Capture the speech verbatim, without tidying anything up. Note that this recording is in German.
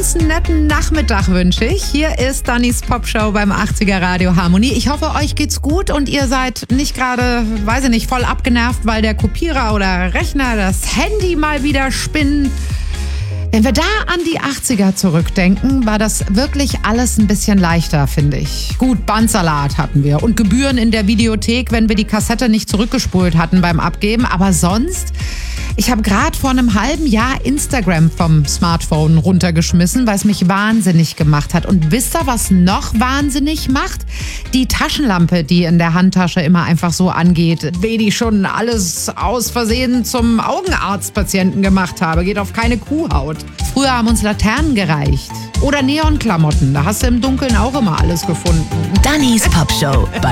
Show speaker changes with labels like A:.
A: ganz netten Nachmittag wünsche ich. Hier ist Dannys Popshow beim achtziger Radio Harmonie. Ich hoffe, euch geht's gut und ihr seid nicht gerade, weiß ich nicht, voll abgenervt, weil der Kopierer oder Rechner das Handy mal wieder spinnt. Wenn wir da an die achtziger zurückdenken, war das wirklich alles ein bisschen leichter, finde ich. Gut, Bandsalat hatten wir und Gebühren in der Videothek, wenn wir die Kassette nicht zurückgespult hatten beim Abgeben. Aber sonst, ich habe gerade vor einem halben Jahr Instagram vom Smartphone runtergeschmissen, weil es mich wahnsinnig gemacht hat. Und wisst ihr, was noch wahnsinnig macht? Die Taschenlampe, die in der Handtasche immer einfach so angeht, wie die schon alles aus Versehen zum Augenarztpatienten gemacht habe, geht auf keine Kuhhaut. Früher haben uns Laternen gereicht. Oder Neonklamotten, da hast du im Dunkeln auch immer alles gefunden.
B: Dannys Popshow.